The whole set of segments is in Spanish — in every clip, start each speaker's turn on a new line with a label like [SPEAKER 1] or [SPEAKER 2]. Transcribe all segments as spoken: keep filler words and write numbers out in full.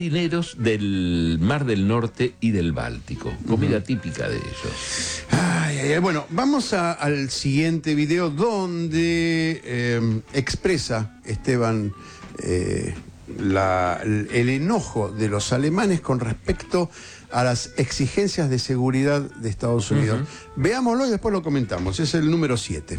[SPEAKER 1] marineros del Mar del Norte y del Báltico. Comida uh-huh. típica de ellos.
[SPEAKER 2] Ay, ay, ay. Bueno, vamos a, al siguiente video donde eh, expresa Esteban eh, la, el enojo de los alemanes con respecto a las exigencias de seguridad de Estados Unidos. Uh-huh. Veámoslo y después lo comentamos. Es el número siete.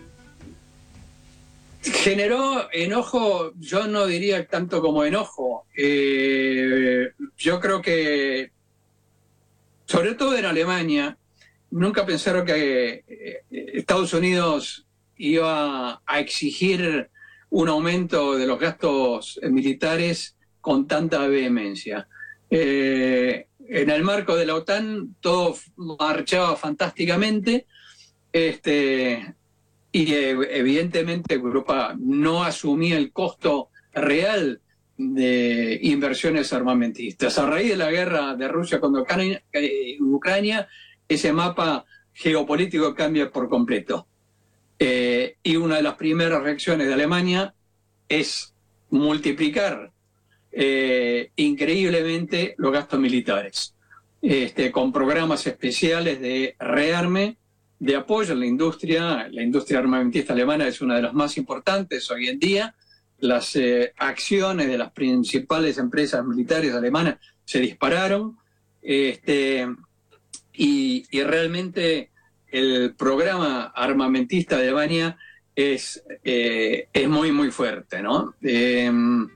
[SPEAKER 3] Generó enojo, yo no diría tanto como enojo. Eh, yo creo que, sobre todo en Alemania, nunca pensaron que eh, Estados Unidos iba a exigir un aumento de los gastos militares con tanta vehemencia. Eh, en el marco de la OTAN todo marchaba fantásticamente, este... y evidentemente Europa no asumía el costo real de inversiones armamentistas. A raíz de la guerra de Rusia contra Ucrania, ese mapa geopolítico cambia por completo. Eh, y una de las primeras reacciones de Alemania es multiplicar eh, increíblemente los gastos militares, este, con programas especiales de rearme, de apoyo a la industria. La industria armamentista alemana es una de las más importantes hoy en día. Las eh, acciones de las principales empresas militares alemanas se dispararon, este, y, y realmente el programa armamentista de Alemania es, eh, es muy, muy fuerte, ¿no? Eh,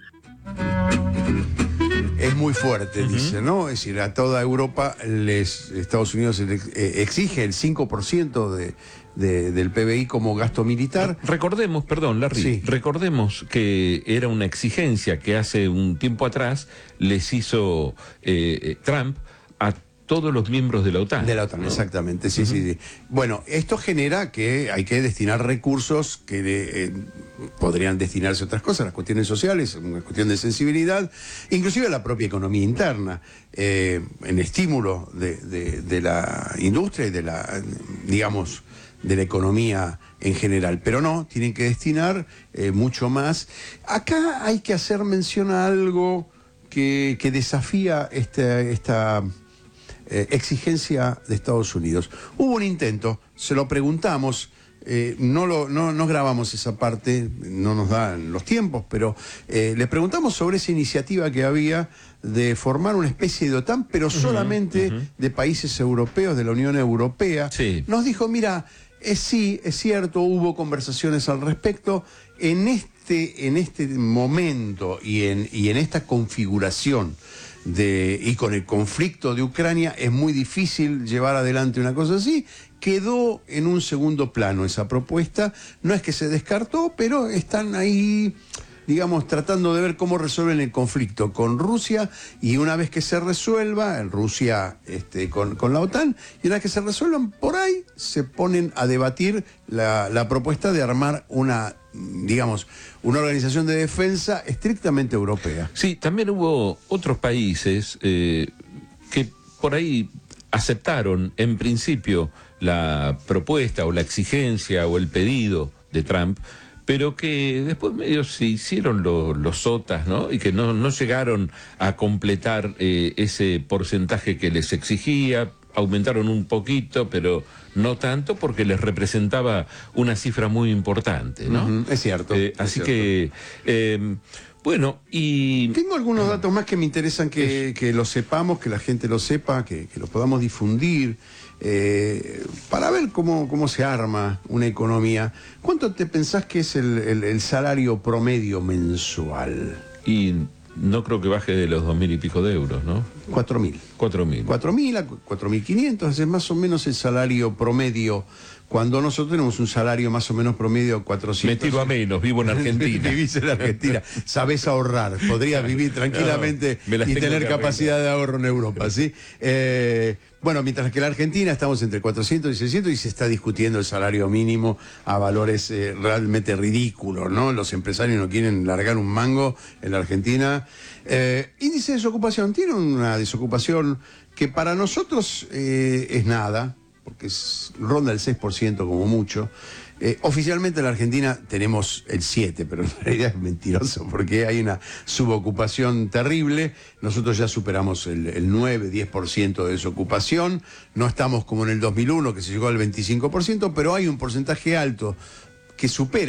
[SPEAKER 2] Es muy fuerte, uh-huh. dice, ¿no? Es decir, a toda Europa les Estados Unidos exige el cinco por ciento de, de, del P B I como gasto militar.
[SPEAKER 1] Recordemos, perdón, Larry, sí. recordemos que era una exigencia que hace un tiempo atrás les hizo eh, Trump a todos los miembros de la OTAN.
[SPEAKER 2] De la OTAN, ¿no? Exactamente, sí, uh-huh. sí, sí. Bueno, esto genera que hay que destinar recursos que eh, podrían destinarse a otras cosas, las cuestiones sociales, una cuestión de sensibilidad, inclusive a la propia economía interna, eh, en estímulo de, de, de la industria y de la, digamos, de la economía en general. Pero no, tienen que destinar eh, mucho más. Acá hay que hacer mención a algo que, que desafía esta... esta Eh, exigencia de Estados Unidos. Hubo un intento, se lo preguntamos, eh, no, lo, no, no grabamos esa parte, no nos dan los tiempos, pero eh, le preguntamos sobre esa iniciativa que había de formar una especie de OTAN, pero solamente uh-huh, uh-huh. de países europeos, de la Unión Europea.
[SPEAKER 1] Sí.
[SPEAKER 2] Nos dijo, mira, eh, sí, es cierto, hubo conversaciones al respecto. En este, en este momento y en, y en esta configuración De, y con el conflicto de Ucrania es muy difícil llevar adelante una cosa así. Quedó en un segundo plano esa propuesta. No es que se descartó, pero están ahí, digamos, tratando de ver cómo resuelven el conflicto con Rusia, y una vez que se resuelva, en Rusia este, con, con la OTAN, y una vez que se resuelvan, por ahí se ponen a debatir la, la propuesta de armar una, digamos, una organización de defensa estrictamente europea.
[SPEAKER 1] Sí, también hubo otros países eh, que por ahí aceptaron en principio la propuesta o la exigencia o el pedido de Trump, pero que después medio se hicieron lo, los sotas, ¿no? Y que no, no llegaron a completar eh, ese porcentaje que les exigía. Aumentaron un poquito, pero no tanto, porque les representaba una cifra muy importante, ¿no?
[SPEAKER 2] Uh-huh, es cierto.
[SPEAKER 1] Eh,
[SPEAKER 2] es
[SPEAKER 1] así
[SPEAKER 2] cierto.
[SPEAKER 1] que, eh, bueno, y...
[SPEAKER 2] Tengo algunos datos más que me interesan que, que lo sepamos, que la gente lo sepa, que, que lo podamos difundir, eh, para ver cómo, cómo se arma una economía. ¿Cuánto te pensás que es el, el, el salario promedio mensual?
[SPEAKER 1] Y... no creo que baje de los dos mil y pico de euros, ¿no?
[SPEAKER 2] Cuatro mil.
[SPEAKER 1] Cuatro mil.
[SPEAKER 2] Cuatro mil a cuatro mil quinientos, es más o menos el salario promedio. Cuando nosotros tenemos un salario más o menos promedio cuatrocientos.
[SPEAKER 1] Me tiro a menos, vivo en Argentina.
[SPEAKER 2] Vivís en Argentina, sabés ahorrar, podrías vivir tranquilamente no, y tener capacidad de ahorro en Europa, ¿sí? Eh, bueno, mientras que en la Argentina estamos entre cuatrocientos y seiscientos y se está discutiendo el salario mínimo a valores eh, realmente ridículos, ¿no? Los empresarios no quieren largar un mango en la Argentina. Eh, índice de desocupación, tiene una desocupación que para nosotros eh, es nada, porque es, ronda el seis por ciento como mucho. Eh, oficialmente en la Argentina tenemos el siete, pero en realidad es mentiroso porque hay una subocupación terrible. Nosotros ya superamos el, el nueve, diez por ciento de desocupación. No estamos como en el dos mil uno, que se llegó al veinticinco por ciento, pero hay un porcentaje alto que supera